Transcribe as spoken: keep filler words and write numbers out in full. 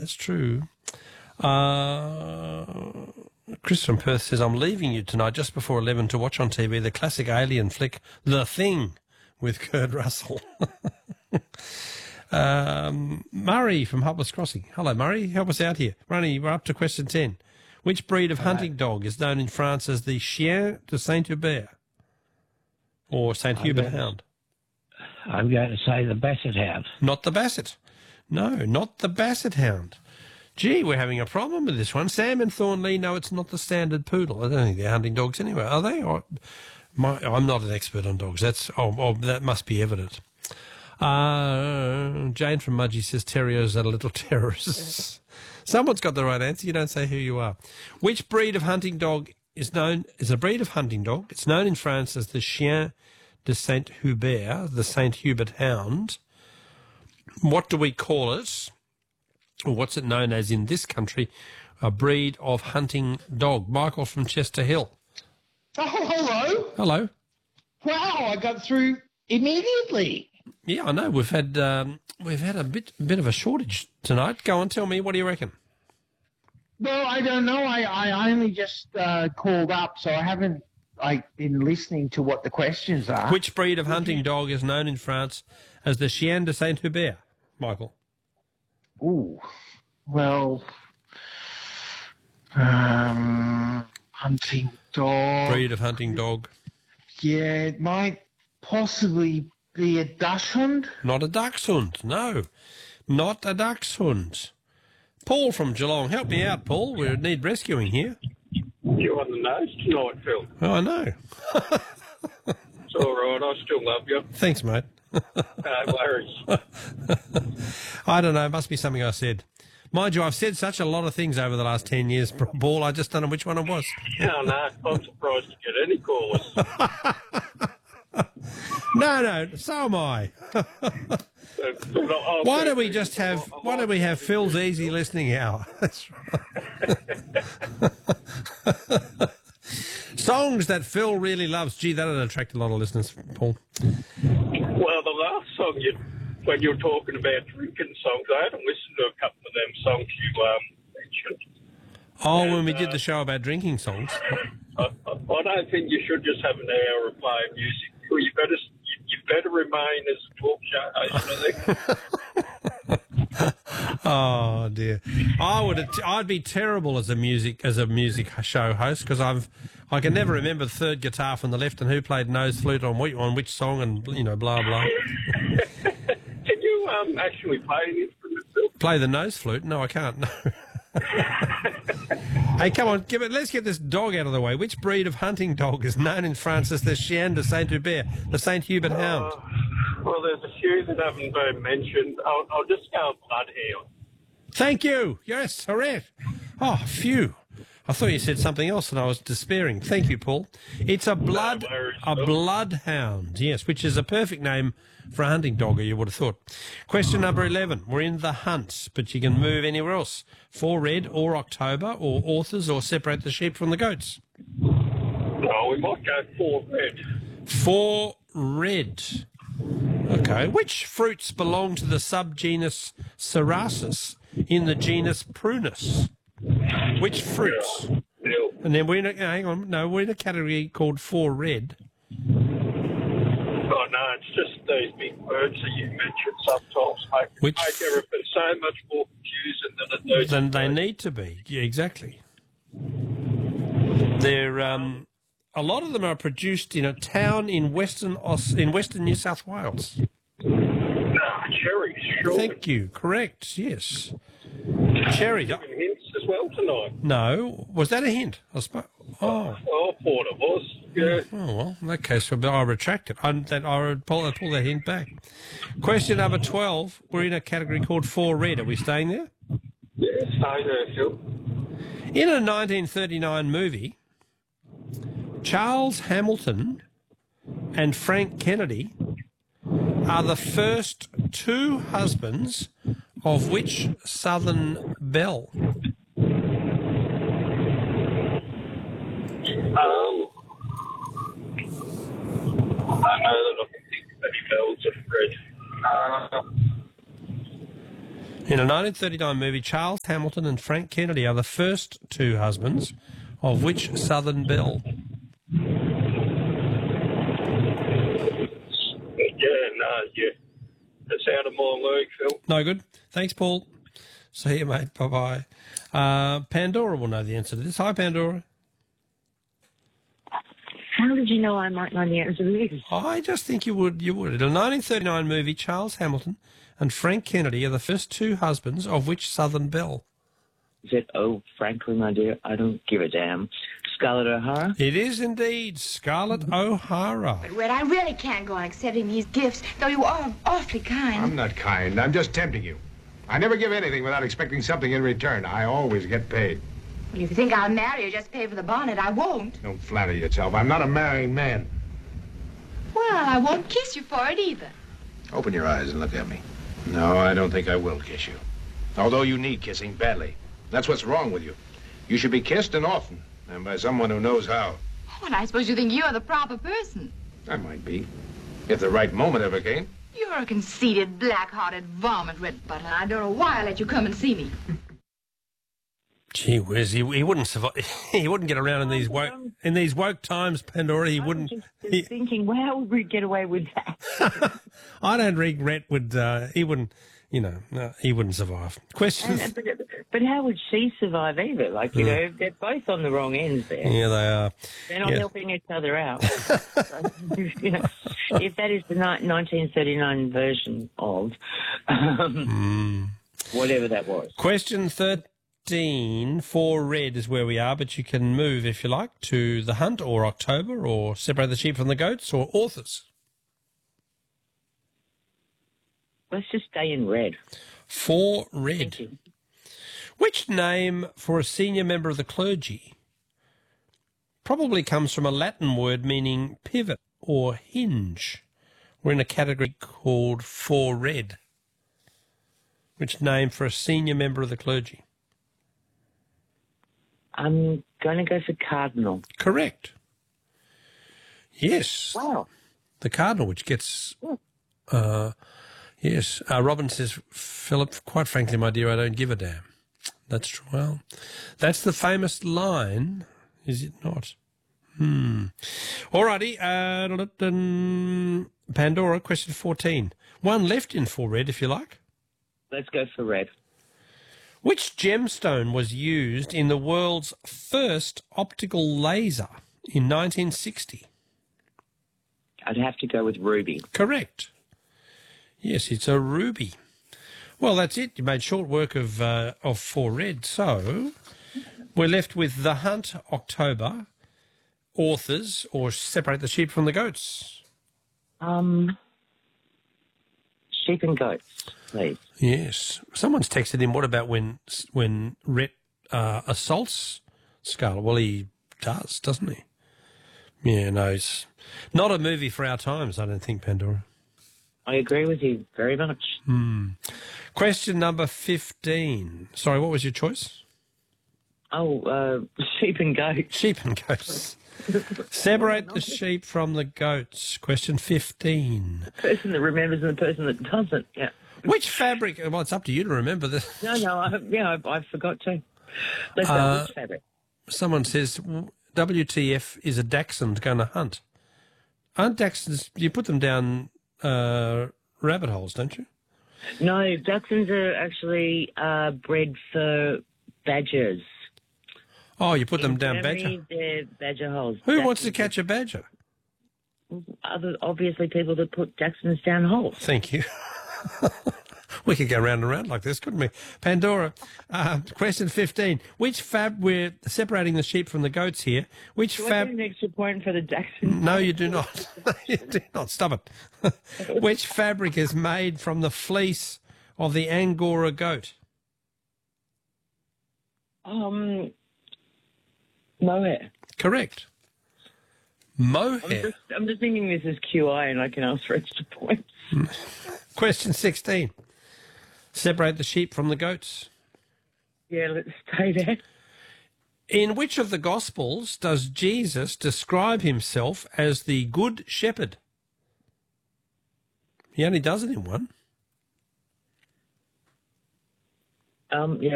that's true. Uh, Chris from Perth says, I'm leaving you tonight just before eleven to watch on T V the classic alien flick, The Thing, with Kurt Russell. um, Murray from Hubbles Crossing. Hello, Murray. Help us out here. Ronnie, we're up to question ten. Which breed of hunting dog is known in France as the Chien de Saint-Hubert or Saint Hubert Hound? I'm going to say the Basset Hound. Not the Basset. No, not the Basset Hound. Gee, we're having a problem with this one. Sam and Thornley, no, it's not the standard poodle. I don't think they're hunting dogs anyway, are they? Or, my, I'm not an expert on dogs. That's oh, oh, that must be evident. Uh, Jane from Mudgee says terriers are little terrorists. Someone's got the right answer. You don't say who you are. Which breed of hunting dog is known is a breed of hunting dog? It's known in France as the Chien de Saint-Hubert, the Saint Hubert Hound. What do we call it? Or what's it known as in this country? A breed of hunting dog. Michael from Chester Hill. Oh, hello. Hello. Wow, I got through immediately. Yeah, I know. We've had um, we've had a bit bit of a shortage tonight. Go on, tell me. What do you reckon? Well, I don't know. I, I only just uh, called up, so I haven't like been listening to what the questions are. Which breed of hunting dog is known in France as the Chien de Saint-Hubert, Michael? Ooh, well, um, hunting dog. Breed of hunting dog. Yeah, it might possibly be a dachshund. Not a dachshund, no. Not a dachshund. Paul from Geelong. Help me out, Paul. We need rescuing here. You're on the nose tonight, Phil. Oh, I know. It's all right. I still love you. Thanks, mate. No worries. I don't know. It must be something I said. Mind you, I've said such a lot of things over the last ten years, Paul. I just don't know which one it was. No, no. I'm surprised to get any callers. No, no. So am I. Why don't we just have? Why don't we have Phil's easy listening hour? That's right. Songs that Phil really loves. Gee, that'll attract a lot of listeners, Paul. Well, the last song you, when you were talking about drinking songs, I hadn't listened to a couple of them songs you um, mentioned. Oh, and, when we did uh, the show about drinking songs. I, I, I don't think you should just have an hour of playing music. You better, you, you better remain as a talk show host, I think. Oh dear, I would. I'd be terrible as a music as a music show host because I've I can never remember the third guitar from the left and who played nose flute on which on which song and you know blah blah. Can you um actually play an instrument, Phil? Play the nose flute? No, I can't. No. Hey, come on, give it. Let's get this dog out of the way. Which breed of hunting dog is known in France as the Chien de Saint-Hubert, the Saint Hubert Hound? Uh, well, there's a few that haven't been mentioned. I'll, I'll just go bloodhound. Thank you. Yes, hooray. Oh, phew. I thought you said something else and I was despairing. Thank you, Paul. It's a blood, No worries, a Phil. bloodhound, yes, which is a perfect name for a hunting dog, you would have thought. Question number eleven. We're in the hunt, but you can move anywhere else. For red or October or authors or separate the sheep from the goats. No, we might go for red. For red. Okay. Which fruits belong to the subgenus Cerasus in the genus Prunus? Which fruits? Yeah. And then we're in a, hang on, no, we're in a category called for red. Oh, no, it's just these big words that you mentioned sometimes make, Which make everything so much more confusing than it needs Than to they be. need to be. Yeah, exactly. They're um, a lot of them are produced in a town in western Aus- in western New South Wales. No, cherries, sure. Thank you. Correct. Yes. Cherry. Giving hints as well tonight. No, was that a hint? I suppose. Oh. Oh, I thought it was. Yeah. Oh well, in that case, I retract it. I, that, I pull, I pull that hint back. Question number twelve. We're in a category called for red. Are we staying there? Yeah, stay there, Phil. In a nineteen thirty-nine movie, Charles Hamilton and Frank Kennedy are the first two husbands of which Southern belle? Um, I know that I can think of many bells of red. Uh, In a nineteen thirty-nine movie, Charles Hamilton and Frank Kennedy are the first two husbands of which Southern belle? Yeah, no, yeah. That's out of my league, Phil. No good. Thanks, Paul. See you, mate. Bye-bye. Uh, Pandora will know the answer to this. Hi, Pandora. How did you know I might know the answer to this? I just think you would. You would. In a nineteen thirty-nine movie, Charles Hamilton and Frank Kennedy are the first two husbands of which Southern belle? Is it, oh, frankly, my dear, I don't give a damn. Scarlett O'Hara? It is indeed Scarlett O'Hara. Red, I really can't go on accepting these gifts, though you are awfully kind. I'm not kind. I'm just tempting you. I never give anything without expecting something in return. I always get paid. If you think I'll marry you just pay for the bonnet, I won't. Don't flatter yourself. I'm not a marrying man. Well, I won't kiss you for it either. Open your eyes and look at me. No, I don't think I will kiss you. Although you need kissing badly. That's what's wrong with you. You should be kissed and often, and by someone who knows how. Well, I suppose you think you're the proper person. I might be. If the right moment ever came. You're a conceited, black-hearted vomit, Red Butler. I don't know why I let you come and see me. Gee whiz, he, he wouldn't survive. He wouldn't get around in these woke in these woke times, Pandora. He I wouldn't. was just He, thinking, well, how would we get away with that? I don't regret. Would uh, he wouldn't? You know, no, he wouldn't survive. Question. And, but, but how would she survive either? Like, you know, they're both on the wrong ends there. Yeah, they are. They're not Yeah. helping each other out. So, you know, if that is the ni- nineteen thirty-nine version of um, whatever that was. Question thirteen for Red is where we are, but you can move if you like to The Hunt or October or Separate the Sheep from the Goats or Authors. Let's just stay in red. For Thank Red. you. Which name for a senior member of the clergy probably comes from a Latin word meaning pivot or hinge? We're in a category called For Red. Which name for a senior member of the clergy? I'm going to go for cardinal. Correct. Yes. Wow. The cardinal, which gets... Uh, yes. Uh, Robin says, Philip, quite frankly, my dear, I don't give a damn. That's true. Well, that's the famous line, is it not? Hmm. All righty. Uh, Pandora, question fourteen. One left in For Red, if you like. Let's go for red. Which gemstone was used in the world's first optical laser in nineteen sixty? I'd have to go with ruby. Correct. Yes, it's a ruby. Well, that's it. You made short work of uh, of For Red. So we're left with The Hunt, October, Authors, or Separate the Sheep from the Goats. Um, sheep and goats, please. Yes. Someone's texted him, what about when when Rhett uh, assaults Scarlett? Well, he does, doesn't he? Yeah, no, it's not a movie for our times, I don't think, Pandora. I agree with you very much. Hmm. Question number fifteen. Sorry, what was your choice? Oh, uh, sheep and goats. Sheep and goats. Separate the sheep from the goats. Question fifteen. The person that remembers and the person that doesn't. Yeah. Which fabric? Well, it's up to you to remember this. No, no, I, yeah, I, I forgot to. Let's go Uh, which fabric. Someone says, W T F is a dachshund going to hunt. Aren't dachshunds, you put them down uh, rabbit holes, don't you? No, dachshunds are actually uh, bred for badgers. Oh, you put them In down Germany, badger. they're badger holes. Who wants to Dachshunds catch a badger? are Other, obviously, people that put dachshunds down holes. Thank you. We could go round and round like this, couldn't we? Pandora, uh, question fifteen. Which fab, we're separating the sheep from the goats here. Which Do I get fab, an extra point for the dachshund? no, you do not. No, you do not. Stop it. Which fabric is made from the fleece of the Angora goat? Um, mohair. Correct. I'm Mohair. just, I'm just thinking this is Q I and I can ask for extra points. Question sixteen. Separate the sheep from the goats. Yeah, let's stay there. In which of the Gospels does Jesus describe himself as the Good Shepherd? He only does it in one. Um, yeah.